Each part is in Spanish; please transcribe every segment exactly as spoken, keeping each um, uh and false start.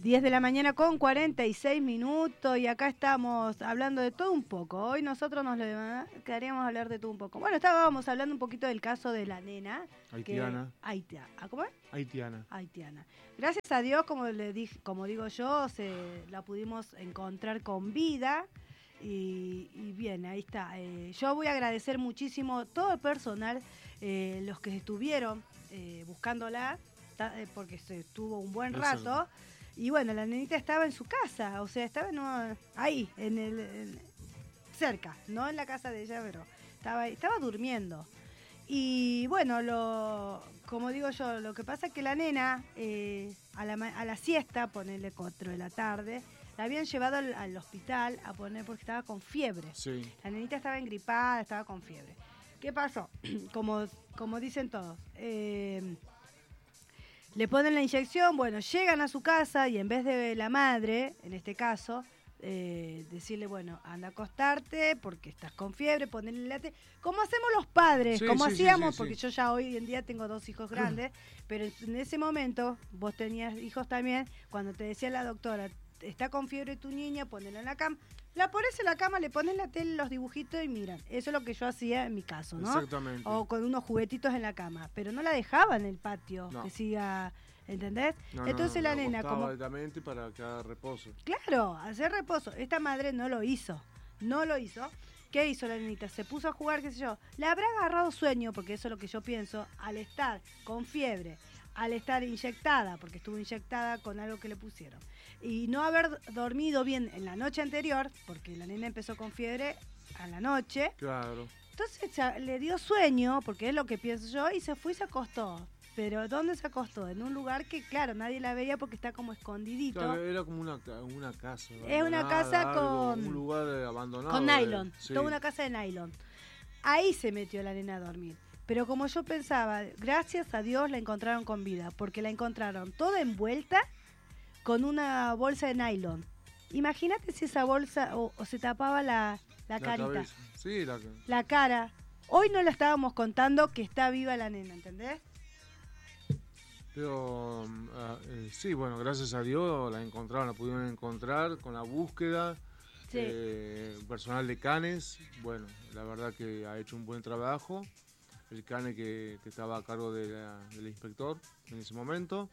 diez de la mañana con cuarenta y seis minutos y acá estamos hablando de todo un poco. Hoy nosotros nos le quedaríamos hablar de todo un poco. Bueno, estábamos hablando un poquito del caso de la nena. Haitiana. Que, Haitiana. ¿Cómo es? Haitiana. Haitiana. Gracias a Dios, como le dije, como digo yo, se la pudimos encontrar con vida. Y, y bien, ahí está. Eh, yo voy a agradecer muchísimo todo el personal, eh, los que estuvieron eh, buscándola, ta, eh, porque se estuvo un buen rato. Y bueno, la nenita estaba en su casa, o sea, estaba no, ahí, en el en, cerca, no en la casa de ella, pero estaba estaba durmiendo. Y bueno, lo como digo yo, lo que pasa es que la nena eh, a, la, a la siesta, ponerle cuatro de la tarde, la habían llevado al, al hospital a poner porque estaba con fiebre. Sí. La nenita estaba engripada, estaba con fiebre. ¿Qué pasó? como, como dicen todos, eh, le ponen la inyección, bueno, llegan a su casa y en vez de la madre, en este caso, eh, decirle, bueno, anda a acostarte porque estás con fiebre, ponerle late, como hacemos los padres, sí, como sí, hacíamos, sí, sí, porque sí. yo ya hoy en día tengo dos hijos grandes, pero en ese momento vos tenías hijos también, cuando te decía la doctora, está con fiebre tu niña, ponela en la cama, la pones en la cama, le pones la tele, los dibujitos y miran. Eso es lo que yo hacía en mi caso, ¿no? Exactamente. O con unos juguetitos en la cama, pero no la dejaba en el patio, no. que siga, ¿entendés? No, Entonces no, no, la nena, como directamente para que haga reposo. Claro, hacer reposo. Esta madre no lo hizo, no lo hizo. ¿Qué hizo la nenita? Se puso a jugar, qué sé yo. Le habrá agarrado sueño, porque eso es lo que yo pienso, al estar con fiebre, al estar inyectada, porque estuvo inyectada con algo que le pusieron, y no haber dormido bien en la noche anterior, porque la nena empezó con fiebre a la noche. Claro. Entonces le dio sueño, porque es lo que pienso yo, y se fue y se acostó. Pero ¿dónde se acostó? En un lugar que, claro, nadie la veía porque está como escondidito. Claro, era como una, una casa. Es una casa algo, con... un lugar abandonado. Con nylon, sí. Toda una casa de nylon. Ahí se metió la nena a dormir. Pero como yo pensaba, gracias a Dios la encontraron con vida, porque la encontraron toda envuelta con una bolsa de nylon. Imagínate si esa bolsa o, o se tapaba la, la, la carita. Cabeza. Sí, la... la cara. Hoy no la estábamos contando que está viva la nena, ¿entendés? Pero uh, eh, sí, bueno, gracias a Dios la encontraron, la pudieron encontrar con la búsqueda. Sí. Eh, personal de Canes, bueno, la verdad que ha hecho un buen trabajo. El cane que, que estaba a cargo de la, del inspector en ese momento.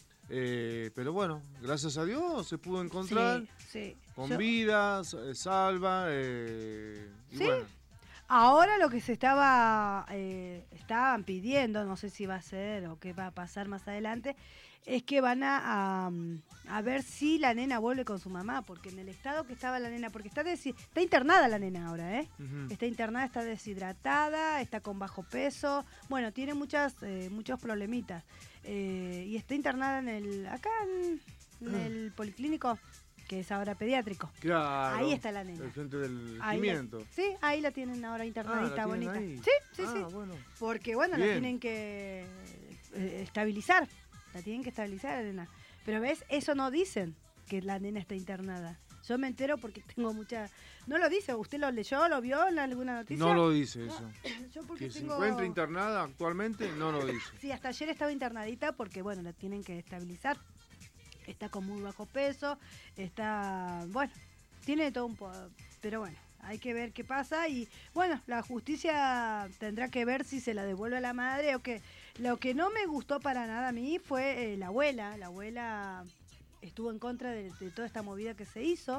Eh, pero bueno, gracias a Dios se pudo encontrar sí, sí. con Yo... vida, salva. Eh, y sí. bueno. Ahora lo que se estaba eh, estaban pidiendo, no sé si va a ser o qué va a pasar más adelante, es que van a, a, a ver si la nena vuelve con su mamá, porque en el estado que estaba la nena, porque está desi- está internada la nena ahora, ¿eh? Uh-huh. Está internada, está deshidratada, está con bajo peso, bueno, tiene muchas eh, muchos problemitas. Eh, y está internada en el acá en, en uh-huh. el policlínico, que es ahora pediátrico. Claro. Ahí está la nena. El frente del regimiento. Sí, ahí la tienen ahora internadita, ah, bonita. Ahí? Sí, sí, ah, sí. Bueno. Porque, bueno, Bien. la tienen que eh, estabilizar. La tienen que estabilizar, la nena. Pero, ¿ves? Eso no dicen, que la nena está internada. Yo me entero porque tengo mucha... No lo dice, ¿usted lo leyó, lo vio en alguna noticia? No lo dice eso. No, yo porque que tengo... se encuentra internada actualmente, no lo dice. Sí, hasta ayer estaba internadita porque, bueno, la tienen que estabilizar. Está con muy bajo peso, está, bueno, tiene todo un poco, pero bueno, hay que ver qué pasa y bueno, la justicia tendrá que ver si se la devuelve a la madre o qué. Lo que no me gustó para nada a mí fue eh, la abuela, la abuela estuvo en contra de, de toda esta movida que se hizo.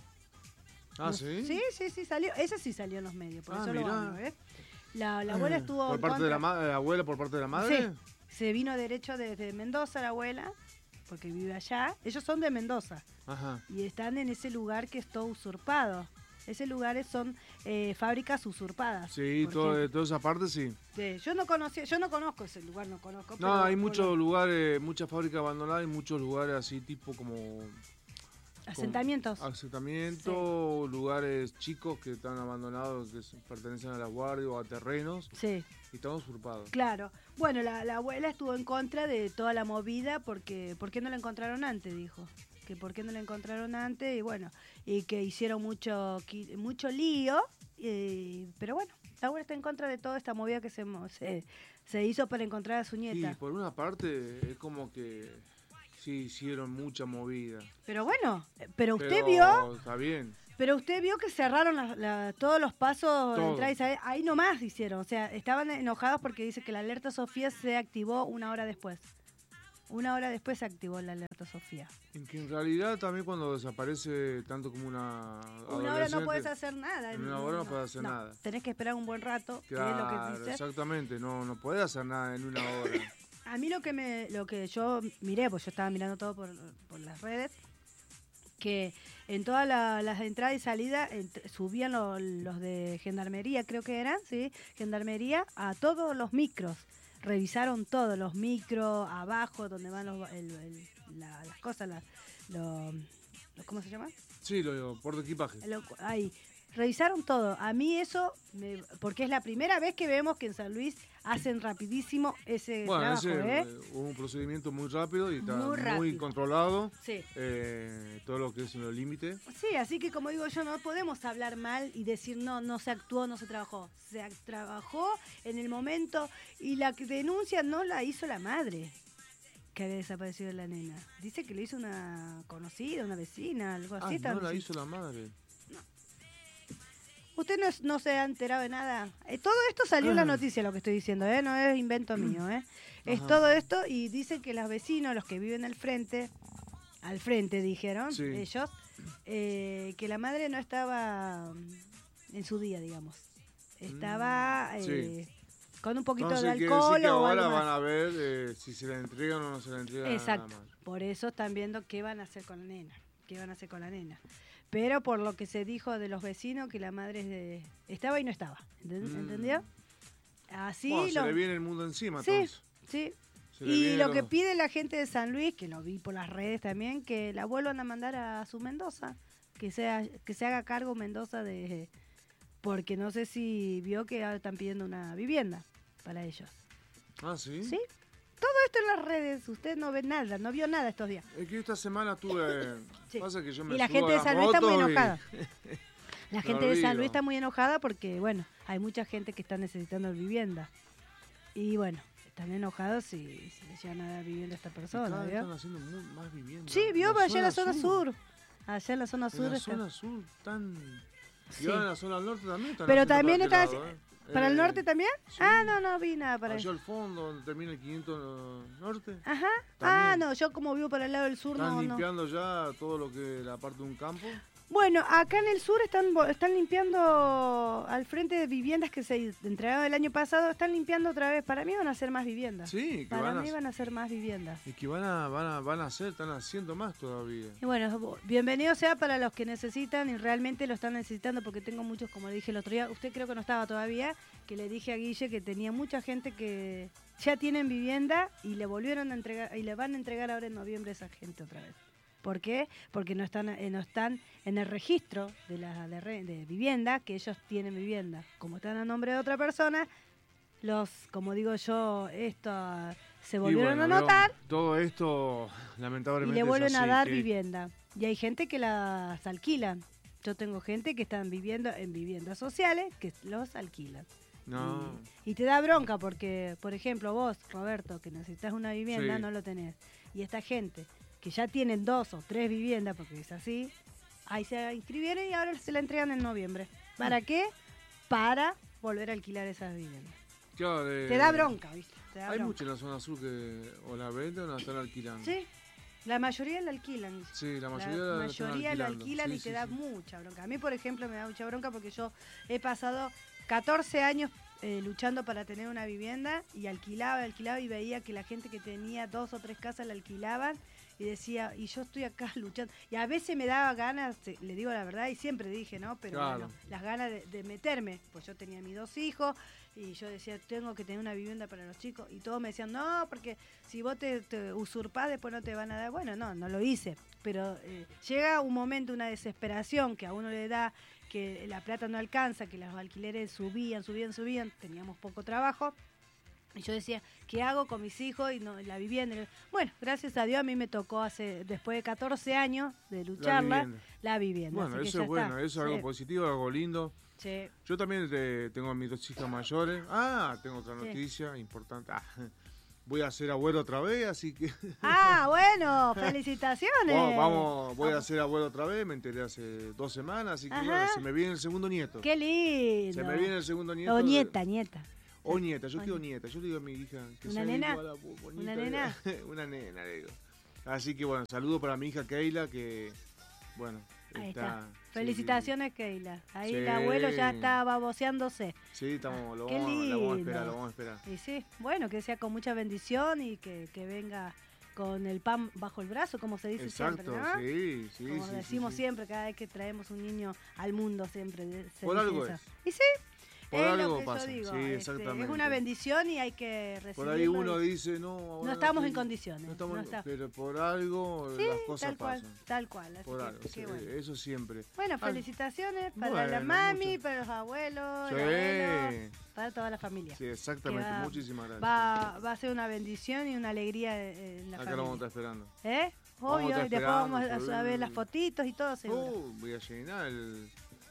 Ah, ¿sí? Sí, sí, sí, salió, esa sí salió en los medios, por ah, eso mirá. lo hablo, ¿eh? La, la abuela estuvo ¿Por en parte contra. de la, ma- la abuela por parte de la madre? Sí, se vino derecho desde Mendoza la abuela, porque vive allá. Ellos son de Mendoza. Ajá. Y están en ese lugar que es todo usurpado. Ese lugares son eh, fábricas usurpadas. Sí, todo, toda esa parte sí. sí. Yo no conocía, yo no conozco ese lugar, no conozco. No, pero hay muchos lo... lugares, muchas fábricas abandonadas y muchos lugares así tipo como... Asentamientos. Asentamientos, sí. Lugares chicos que están abandonados, que pertenecen a la guardia o a terrenos. Sí. Y están usurpados. Claro. Bueno, la, la abuela estuvo en contra de toda la movida porque ¿por qué no la encontraron antes? Dijo. Que por qué no la encontraron antes y bueno, y que hicieron mucho mucho lío, y, pero bueno, la abuela está en contra de toda esta movida que se, se, se hizo para encontrar a su nieta. Y por una parte es como que sí hicieron mucha movida. Pero bueno, pero usted Pero vio... Está bien. Pero usted vio que cerraron la, la, todos los pasos de Todo. entrada y salida. Ahí nomás hicieron. O sea, estaban enojados porque dice que la alerta Sofía se activó una hora después. Una hora después se activó la alerta Sofía. En que en realidad también cuando desaparece tanto como una Una hora no puedes hacer nada. En una hora no, no puedes hacer no, nada. Tenés que esperar un buen rato, claro, que es lo que dice. Exactamente, no, no podés hacer nada en una hora. A mí lo que me, lo que yo miré, pues yo estaba mirando todo por, por las redes, que en todas la, las entradas y salidas ent- subían lo, los de gendarmería, creo que eran, sí, gendarmería, a todos los micros. Revisaron todos los micros, abajo, donde van los, el, el, la, las cosas, la, lo, lo- ¿cómo se llama? Sí, lo digo, por equipaje. Lo- ahí. Revisaron todo. A mí eso, me, porque es la primera vez que vemos que en San Luis hacen rapidísimo ese bueno, trabajo, ese, ¿eh? hubo un procedimiento muy rápido y está Muy muy, rápido. controlado. Sí. Eh, todo lo que es en los límites. Sí, así que como digo yo, no podemos hablar mal y decir no, no se actuó, no se trabajó. Se ac- trabajó en el momento y la que denuncia no la hizo la madre que había desaparecido la nena. Dice que lo hizo una conocida, una vecina, algo así. Ah, estaban no la diciendo. hizo la madre. Usted no, es- no se ha enterado de nada. Eh, todo esto salió en la noticia, lo que estoy diciendo, ¿eh? No es invento mío, ¿eh? Es Ajá. todo esto y dicen que los vecinos, los que viven al frente, al frente dijeron Sí. ellos, eh, que la madre no estaba mm, en su día, digamos. Estaba Mm, eh, con un poquito Entonces de quiere alcohol decir que o ahora algo van más. a ver eh, si se la entregan o no se la entregan Exacto. a la madre. Por eso están viendo qué van a hacer con la nena. ¿Qué van a hacer con la nena? Pero por lo que se dijo de los vecinos, que la madre es de... estaba y no estaba. ¿enten- Mm. ¿Entendió? Así Bueno, lo... se le viene el mundo encima, Sí, entonces. sí. Se le Y viene lo lo- que pide la gente de San Luis, que lo vi por las redes también, que la vuelvan a mandar a su Mendoza. Que sea que se haga cargo Mendoza de... Porque no sé si vio que ahora están pidiendo una vivienda para ellos. Ah, ¿sí? ¿Sí? Todo esto en las redes, usted no ve nada, no vio nada estos días. Es que esta semana tuve... Sí. Pasa que yo me Y la subo gente a de las San Luis está muy motos y- enojada. La Me gente de San olvido. Luis está muy enojada porque, bueno, hay mucha gente que está necesitando vivienda. Y bueno, están enojados si, si les llegan a dar vivienda a esta Y persona, cada vez ¿vio? están haciendo muy- más viviendas. Sí, vio, En la allá en la zona sur. Allá en la zona En sur la está. zona sur tan... Sí. Y ahora en la zona norte también están Pero haciendo también para está aquel lado, ¿eh? ¿Para el Eh, norte también? sí. Ah, no, no vi nada para Allá eso. al fondo, donde termina el quinientos norte. Ajá. Ah, También. no, yo como vivo para el lado del sur, Están no, no. limpiando ya todo lo que es la parte de un campo. Bueno, acá en el sur están vo- están limpiando al frente de viviendas que se entregaron el año pasado, están limpiando otra vez. Para mí van a ser más viviendas. Sí, que Para van mí a, van a ser más viviendas. y que van a, van a, van a hacer, están haciendo más todavía. Y bueno, bienvenido sea para los que necesitan y realmente lo están necesitando, porque tengo muchos, como le dije el otro día, usted creo que no estaba todavía, que le dije a Guille que tenía mucha gente que ya tienen vivienda y le volvieron a entregar, y le van a entregar ahora en noviembre a esa gente otra vez. ¿Por qué? Porque no están, eh, no están en el registro de la de, re- de vivienda, que ellos tienen vivienda. Como están a nombre de otra persona, los, como digo yo, esto se Y volvieron bueno, a anotar. veo, todo esto, Y lamentablemente, le es vuelven a así, dar que- vivienda. Y hay gente que las alquilan. Yo tengo gente que están viviendo en viviendas sociales que los alquilan. No, Y, y te da bronca porque, por ejemplo, vos, Roberto, que necesitas una vivienda, Sí. no lo tenés. Y esta gente que ya tienen dos o tres viviendas, porque es así, ahí se inscribieron y ahora se la entregan en noviembre. ¿Para qué? Para volver a alquilar esas viviendas. claro, eh, Te da bronca, ¿viste? Te da Hay bronca. mucho en la zona sur que o la venden o la están alquilando. Sí, la mayoría la alquilan. Sí, la La mayoría, la están mayoría lo alquilando. alquilan Sí, y te sí, da sí. mucha bronca. A mí, por ejemplo, me da mucha bronca porque yo he pasado catorce años eh, luchando para tener una vivienda y alquilaba, alquilaba y veía que la gente que tenía dos o tres casas la alquilaban y decía, y yo estoy acá luchando. Y a veces me daba ganas, te- le digo la verdad, y siempre dije, ¿no? Pero Claro. bueno, las ganas de, de meterme, pues yo tenía mis dos hijos y yo decía, tengo que tener una vivienda para los chicos. Y todos me decían, no, porque si vos te, te usurpás, después no te van a dar. Bueno, no, no lo hice. Pero eh, llega un momento, una desesperación que a uno le da, que la plata no alcanza, que los alquileres subían, subían, subían, teníamos poco trabajo. Y yo decía, ¿qué hago con mis hijos y no, la vivienda? Bueno, gracias a Dios a mí me tocó hace después de catorce años de lucharla, vivienda. la vivienda. Bueno, así que eso ya es bueno, está. eso es algo Sí, positivo, algo lindo. sí. Yo también eh, tengo a mis dos hijas mayores. Ah, tengo otra Sí. noticia importante. Ah, voy a ser abuelo otra vez, así que... Ah, bueno, felicitaciones. Vamos, vamos, voy a ser abuelo otra vez, me enteré hace dos semanas, así que Ajá. bueno, se me viene el segundo nieto. Qué lindo. Se me viene el segundo nieto. O de- nieta, nieta. O nieta, yo O quiero nieta. nieta, yo le digo a mi hija que ¿Una sea nena? igual a vos, bonita, ¿Una nena? Una nena, le digo. Así que bueno, saludo para mi hija Keila, que bueno, Ahí está... está. sí, Felicitaciones, Keila. Ahí Sí. el abuelo ya está baboseándose. Sí, estamos, lo Qué vamos, la vamos a lindo. esperar, lo vamos a esperar. Y sí, bueno, que sea con mucha bendición y que, que venga con el pan bajo el brazo, como se dice Exacto, siempre, ¿no? sí, sí. Como sí, decimos sí, sí. siempre, cada vez que traemos un niño al mundo, siempre de- se Por dice algo eso. es. Y sí, Por es algo lo que pasa, yo digo. sí, este, exactamente. es una bendición y hay que recibirlo. Por ahí uno y- dice, no, ahora No estamos estoy- en condiciones, no estamos- no está- pero por algo Sí, las cosas tal cual, pasan. tal cual. Así Por que, algo, qué sí, bueno. eso siempre. Bueno, Ah, felicitaciones para bueno, la mami, muchas- para los abuelos, Sí. el abuelo, para toda la familia. Sí, exactamente, Que va- muchísimas gracias. Va, va a ser una bendición y una alegría eh, en la Acá lo vamos a familia. estar esperando. ¿Eh? Vamos a Obvio, estar y después esperando, vamos a, sí. a ver las fotitos y todo seguro. Uh, voy a llenar el,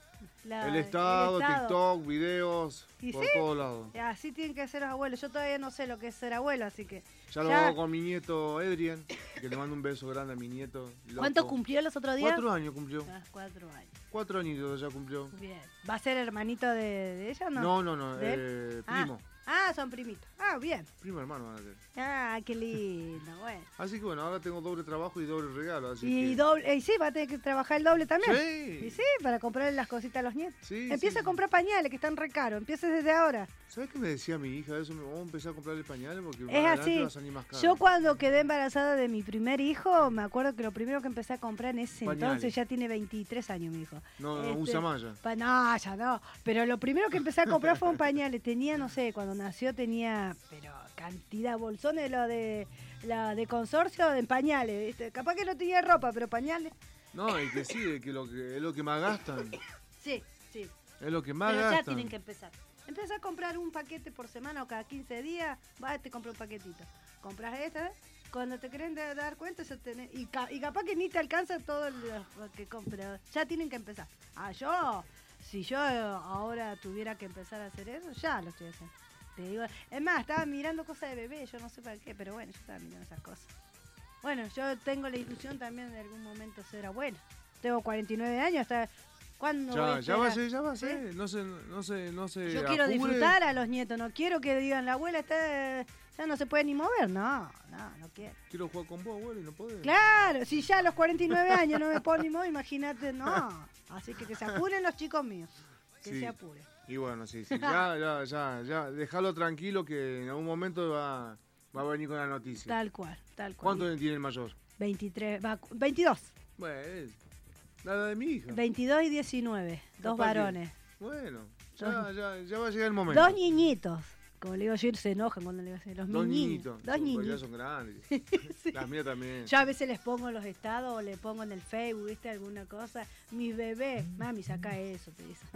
La- el, estado, el estado. TikTok, videos, ¿Y por sí? todos lados. Así tienen que ser los abuelos. Yo todavía no sé lo que es ser abuelo, así que... Ya lo Ya. hago con mi nieto Adrian, que le mando un beso grande a mi nieto. loco. ¿Cuánto cumplió los otros días? Cuatro años cumplió. Ah, cuatro años. Cuatro añitos ya cumplió. Bien. ¿Va a ser hermanito de, de ella o no? No, no, no, ¿De él? eh, Ah. primo. Ah, son primitos. Ah, bien. Primo hermano van a ser. Ah, qué lindo, bueno. Así que bueno, ahora tengo doble trabajo y doble regalo. Así Y que... doble, y sí, va a tener que trabajar el doble también. Sí. Y sí, para comprarle las cositas a los nietos. Sí, Empieza sí, a comprar pañales, que están re caros. Empieza desde ahora. ¿Sabes qué me decía mi hija? Eso, vamos a empezar a comprarle pañales porque más Es adelante así. va a salir más caro. Yo cuando quedé embarazada de mi primer hijo, me acuerdo que lo primero que empecé a comprar en ese Pañales. entonces, ya tiene veintitrés años mi hijo. No, no, Este, usa más ya. Pa- no, ya no. Pero lo primero que empecé a comprar fue un pañal. Tenía, no sé, cuando nació tenía, pero cantidad, bolsones, lo de la de consorcio de pañales. ¿Viste? Capaz que no tenía ropa, pero pañales. No, y que sí, que, lo que es lo que más gastan. Sí, sí. Es lo que más Pero ya gastan. tienen que empezar. Empezá a comprar un paquete por semana o cada quince días, vas y te compras un paquetito. Compras esta, ¿eh? Cuando te quieren de- dar cuenta, ya tenés, y, ca- y capaz que ni te alcanza todo lo que compras. Ya tienen que empezar. Ah, yo, si yo ahora tuviera que empezar a hacer eso, ya lo estoy haciendo. Te digo, es más, estaba mirando cosas de bebé, yo no sé para qué, pero bueno, yo estaba mirando esas cosas. Bueno, yo tengo la ilusión también de algún momento ser abuela. Tengo cuarenta y nueve años, hasta ¿cuándo voy a Ya, ya va a esperar? ser, ya va a ¿Sí? ser. No se, no se, no se Yo quiero apure. disfrutar a los nietos, no quiero que digan la abuela está, ya no se puede ni mover, no, no, no quiero. Quiero jugar con vos, abuelo, y no podés. Claro, si ya a los cuarenta y nueve años no me puedo ni mover, imagínate, no. Así que que se apuren los chicos míos, que Sí. se apuren. Y bueno, sí, sí. Ya, ya, ya, ya. Dejalo tranquilo que en algún momento va, va a venir con la noticia. Tal cual, tal cual. ¿Cuánto tiene el mayor? veintitrés, va, veintidós, Bueno, es la edad de mi hija. veintidós y diecinueve, dos Capaz que- varones, Bueno, Dos- ya, ya, ya va a llegar el momento. dos niñitos. Como le digo yo, se enojan cuando le digo así, los Dos niñitos. niñitos. Dos Pues ya niñitos. son grandes. Sí. Las mías también. Yo a veces les pongo en los estados o le pongo en el Facebook, ¿viste? Alguna cosa. Mi bebé, mami, saca eso, te dice.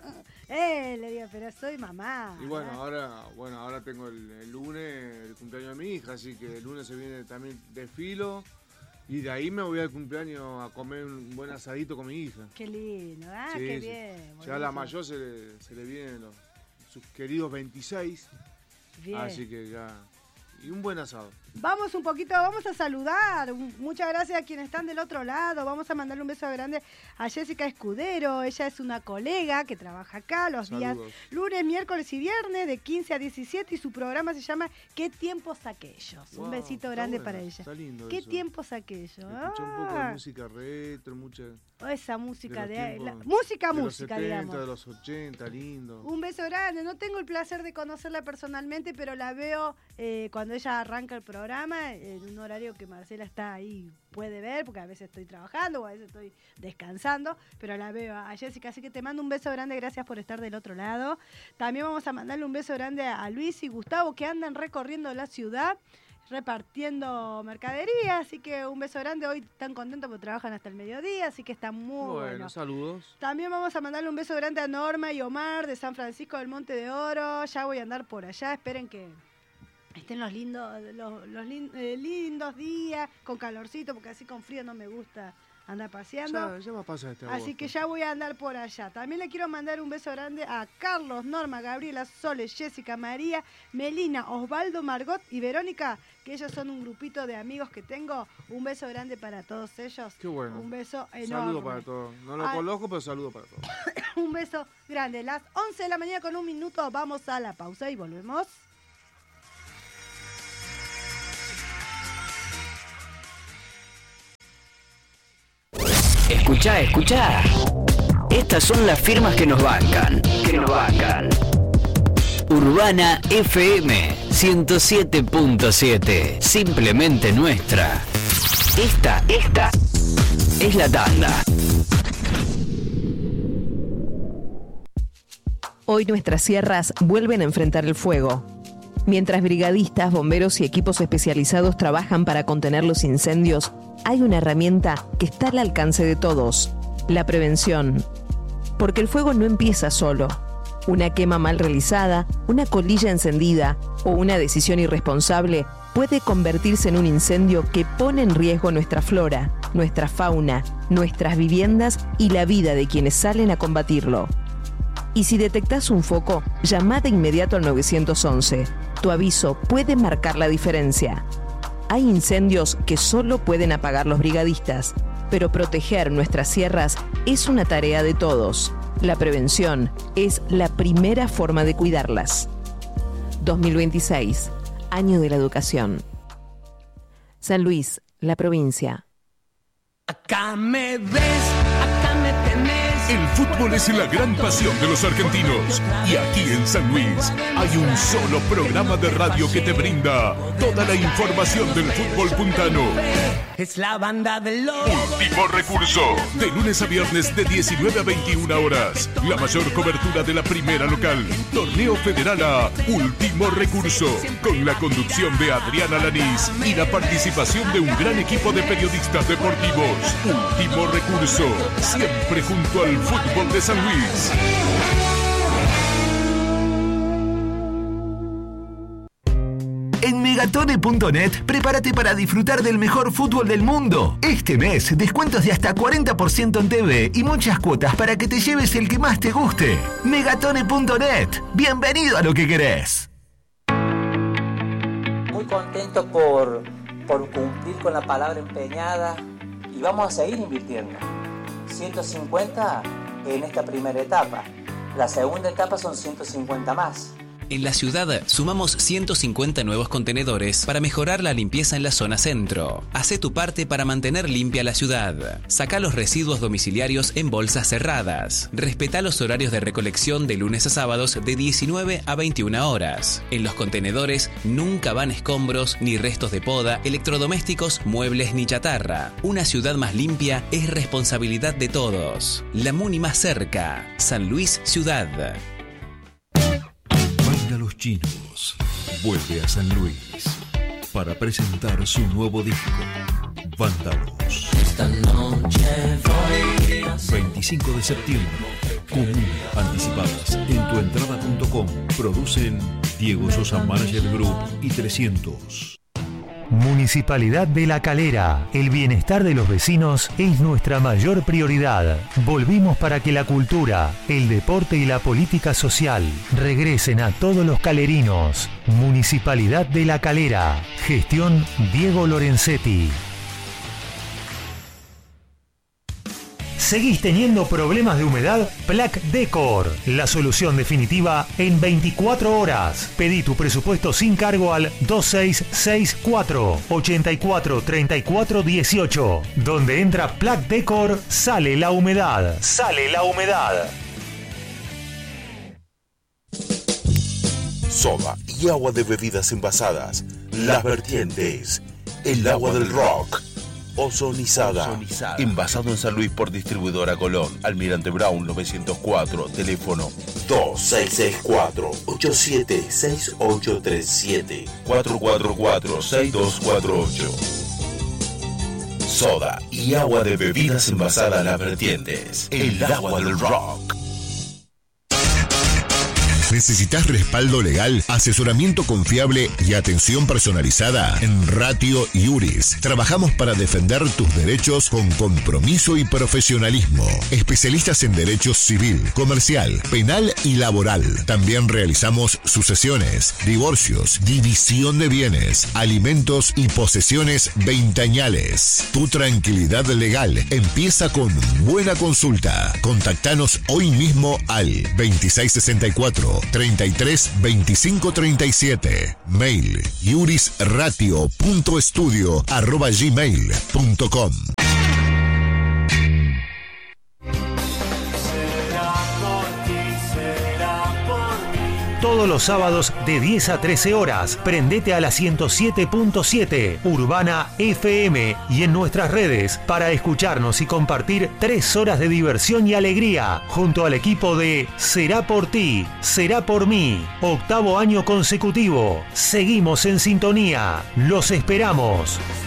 eh, le digo, pero soy mamá. Y bueno, ¿no? ahora, bueno, ahora tengo el, el lunes el cumpleaños de mi hija, así que el lunes se viene también de filo. Y de ahí me voy al cumpleaños a comer un buen asadito con mi hija. Qué lindo, ah, Sí, qué sí. bien. Ya a la buenísimo. mayor se le, se le vienen los, sus queridos veintiséis, Bien. así que ya... Y un buen asado. Vamos un poquito, vamos a saludar. Muchas gracias a quienes están del otro lado. Vamos a mandarle un beso grande a Jessica Escudero. Ella es una colega que trabaja acá los días Saludos. lunes, miércoles y viernes de quince a diecisiete y su programa se llama ¿Qué tiempos aquellos? Wow, un besito está grande bueno, para ella. Está lindo ¿Qué eso. tiempos aquellos? Escuché un poco de Ah, música retro, mucha... esa música de de, los la- tiempos música, de los música, setenta, digamos. de los ochenta, lindo. Un beso grande. No tengo el placer de conocerla personalmente, pero la veo eh, cuando ella arranca el programa, en un horario que Marcela está ahí, puede ver, porque a veces estoy trabajando o a veces estoy descansando, pero la veo a Jessica. Así que te mando un beso grande, gracias por estar del otro lado. También vamos a mandarle un beso grande a Luis y Gustavo, que andan recorriendo la ciudad, repartiendo mercadería. Así que un beso grande. Hoy están contentos porque trabajan hasta el mediodía, así que está muy Bueno, bueno. saludos. También vamos a mandarle un beso grande a Norma y Omar de San Francisco del Monte de Oro. Ya voy a andar por allá. Esperen que estén los lindos, los, los lin- eh, lindos días, con calorcito, porque así con frío no me gusta anda paseando. Ya, ya va a pasar este Así agosto. que ya voy a andar por allá. También le quiero mandar un beso grande a Carlos, Norma, Gabriela, Sole, Jessica, María, Melina, Osvaldo, Margot y Verónica, que ellos son un grupito de amigos que tengo. Un beso grande para todos ellos. Qué bueno. Un beso enorme. Saludo para todos. No lo Ay. conozco, pero saludo para todos. Un beso grande. Las once de la mañana con un minuto. Vamos a la pausa y volvemos. Escuchá, escuchá. Estas son las firmas que nos bancan. Que nos bancan. Urbana F M ciento siete punto siete. Simplemente nuestra. Esta, esta es la tanda. Hoy nuestras sierras vuelven a enfrentar el fuego. Mientras brigadistas, bomberos y equipos especializados trabajan para contener los incendios, hay una herramienta que está al alcance de todos: la prevención. Porque el fuego no empieza solo. Una quema mal realizada, una colilla encendida o una decisión irresponsable puede convertirse en un incendio que pone en riesgo nuestra flora, nuestra fauna, nuestras viviendas y la vida de quienes salen a combatirlo. Y si detectás un foco, llama de inmediato al nueve once. Tu aviso puede marcar la diferencia. Hay incendios que solo pueden apagar los brigadistas, pero proteger nuestras sierras es una tarea de todos. La prevención es la primera forma de cuidarlas. dos mil veintiséis, Año de la Educación. San Luis, la provincia. Acá me ves, acá me tenés. El fútbol es la gran pasión de los argentinos. Y aquí en San Luis hay un solo programa de radio que te brinda toda la información del fútbol puntano. Es la banda del lobo. Último Recurso. De lunes a viernes de diecinueve a veintiuna horas. La mayor cobertura de la primera local. Torneo Federal A. Último Recurso. Con la conducción de Adriana Lanís y la participación de un gran equipo de periodistas deportivos. Último Recurso. Siempre junto al fútbol de San Luis. En Megatone punto net, prepárate para disfrutar del mejor fútbol del mundo. Este mes, descuentos de hasta cuarenta por ciento en T V y muchas cuotas para que te lleves el que más te guste. Megatone punto net. Bienvenido a lo que querés. Muy contento por, por cumplir con la palabra empeñada y vamos a seguir invirtiendo. ciento cincuenta en esta primera etapa. La segunda etapa son ciento cincuenta más. En la ciudad sumamos ciento cincuenta nuevos contenedores para mejorar la limpieza en la zona centro. Hacé tu parte para mantener limpia la ciudad. Sacá los residuos domiciliarios en bolsas cerradas. Respetá los horarios de recolección de lunes a sábados de diecinueve a veintiuna horas. En los contenedores nunca van escombros ni restos de poda, electrodomésticos, muebles ni chatarra. Una ciudad más limpia es responsabilidad de todos. La Muni más cerca. San Luis Ciudad. Los Chinos vuelve a San Luis para presentar su nuevo disco, Vándalos. Esta noche voy a... veinticinco de septiembre. Común anticipadas en tuentrada punto com. Producen Diego Sosa Manager Group y trescientos. Municipalidad de La Calera. El bienestar de los vecinos es nuestra mayor prioridad. Volvimos para que la cultura, el deporte y la política social regresen a todos los calerinos. Municipalidad de La Calera. Gestión Diego Lorenzetti. ¿Seguís teniendo problemas de humedad? Plac Decor, la solución definitiva en veinticuatro horas. Pedí tu presupuesto sin cargo al dos seis seis cuatro, ocho cuatro tres cuatro uno ocho. Donde entra Plac Decor, sale la humedad. Sale la humedad. Soda y agua de bebidas envasadas. Las Vertientes. El agua del rock. Ozonizada. Ozonizada. Envasado en San Luis por distribuidora Colón. Almirante Brown novecientos cuatro. Teléfono dos seis seis cuatro, ocho siete seis ocho tres siete, cuatro cuatro cuatro, seis dos cuatro ocho. Soda y agua de bebidas envasadas Las Vertientes. El agua del rock. ¿Necesitas respaldo legal, asesoramiento confiable y atención personalizada? En Ratio Iuris trabajamos para defender tus derechos con compromiso y profesionalismo. Especialistas en derecho civil, comercial, penal y laboral. También realizamos sucesiones, divorcios, división de bienes, alimentos y posesiones veinteañales. Tu tranquilidad legal empieza con buena consulta. Contactanos hoy mismo al veintiséis sesenta y cuatro, treinta y tres, veinticinco treinta y siete. Mail iurisratio.estudio arroba gmail punto com. Todos los sábados de diez a trece horas, prendete a la ciento siete punto siete Urbana F M y en nuestras redes para escucharnos y compartir tres horas de diversión y alegría junto al equipo de Será por ti, será por mí. Octavo año consecutivo. Seguimos en sintonía. Los esperamos.